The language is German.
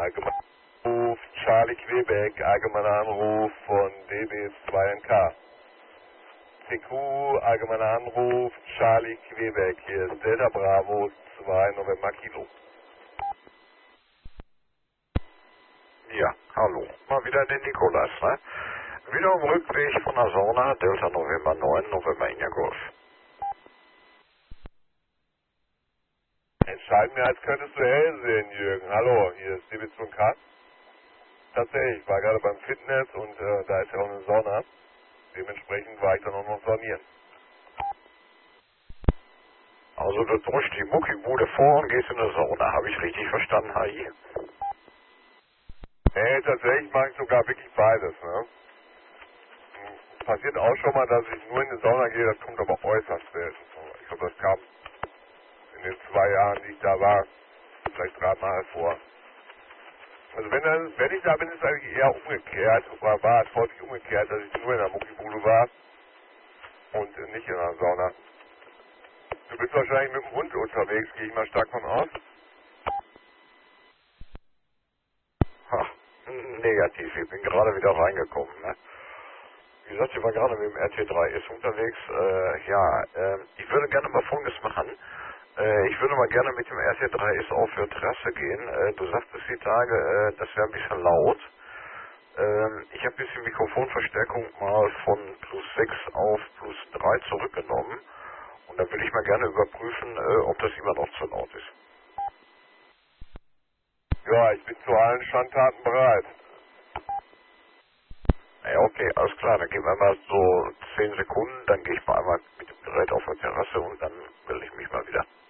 Allgemeiner Anruf Charlie Quebec, allgemeiner Anruf von DB2NK. CQ, allgemeiner Anruf Charlie Quebec, hier ist Delta Bravo 2 November Kilo. Ja, hallo. Mal wieder den Nikolas, ne? Wieder am Rückweg von der Sauna, Delta November 9, November India Golf. Entscheiden mir, als könntest du hell sehen, Jürgen. Hallo, hier ist DB2NK. Tatsächlich, ich war gerade beim Fitness und da ist ja auch eine Sauna. Dementsprechend war ich dann auch noch saunieren. Also du drückst die Muckibude vor und gehst in eine Sauna, habe ich richtig verstanden, Hai? Nee, tatsächlich mache ich sogar wirklich beides, ne? Passiert auch schon mal, dass ich nur in die Sauna gehe, das kommt aber äußerst selten vor. Ich glaube, das kam in den 2 Jahren, die ich da war, vielleicht 3 Mal vor. Also wenn ich da bin, ist es eigentlich eher umgekehrt, oder war es häufig umgekehrt, dass ich nur in der Muckibude war und nicht in der Sauna. Du bist wahrscheinlich mit dem Hund unterwegs, gehe ich mal stark von aus. Ha, negativ, ich bin gerade wieder reingekommen, ne? Wie gesagt, ich war gerade mit dem RT3S unterwegs. Ich würde gerne mal Folgendes machen. Ich würde mal gerne mit dem RT3S auf die Terrasse gehen. Du sagtest die Tage, das wäre ein bisschen laut. Ich habe ein bisschen Mikrofonverstärkung mal von +6 auf +3 zurückgenommen. Und dann würde ich mal gerne überprüfen, ob das immer noch zu laut ist. Ja, ich bin zu allen Schandtaten bereit. Ja, okay, alles klar. Dann geben wir mal so 10 Sekunden. Dann gehe ich mal einmal mit dem Gerät auf die Terrasse und dann melde ich mich mal wieder.